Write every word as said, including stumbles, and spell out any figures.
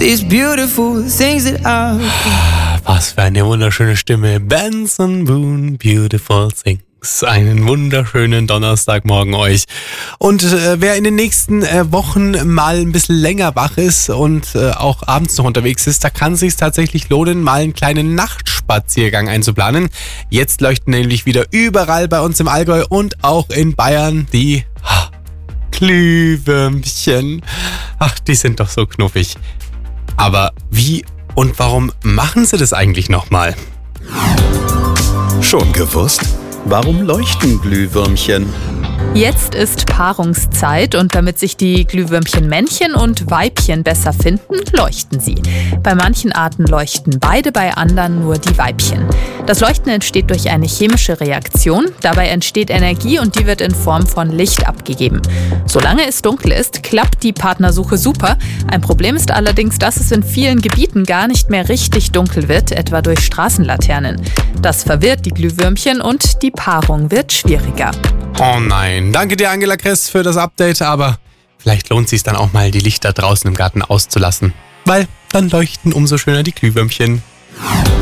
these beautiful things that I... Was für eine wunderschöne Stimme. Benson Boone, Beautiful Things. Einen wunderschönen Donnerstagmorgen euch. Und äh, wer in den nächsten äh, Wochen mal ein bisschen länger wach ist und äh, auch abends noch unterwegs ist, da kann es sich tatsächlich lohnen, mal einen kleinen Nachtspaziergang einzuplanen. Jetzt leuchten nämlich wieder überall bei uns im Allgäu und auch in Bayern die ha, Glühwürmchen. Ach, die sind doch so knuffig. Aber wie und warum machen sie das eigentlich nochmal? Schon gewusst? Warum leuchten Glühwürmchen? Jetzt ist Paarungszeit und damit sich die Glühwürmchen Männchen und Weibchen besser finden, leuchten sie. Bei manchen Arten leuchten beide, bei anderen nur die Weibchen. Das Leuchten entsteht durch eine chemische Reaktion. Dabei entsteht Energie und die wird in Form von Licht abgegeben. Solange es dunkel ist, klappt die Partnersuche super. Ein Problem ist allerdings, dass es in vielen Gebieten gar nicht mehr richtig dunkel wird, etwa durch Straßenlaternen. Das verwirrt die Glühwürmchen und die Paarung wird schwieriger. Oh nein, danke dir Angela Kress für das Update, aber vielleicht lohnt es sich dann auch mal, die Lichter draußen im Garten auszulassen, weil dann leuchten umso schöner die Glühwürmchen.